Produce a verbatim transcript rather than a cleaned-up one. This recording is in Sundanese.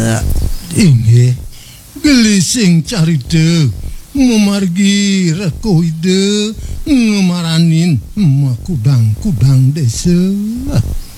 Inggih gelising caride memargi rekoide ngemaranin kudang-kudang desa.